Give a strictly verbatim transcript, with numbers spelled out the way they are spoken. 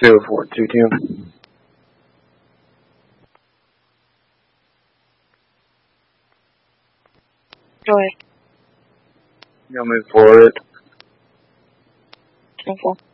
Zero four two two. Go ahead. You'll move forward. Ten four.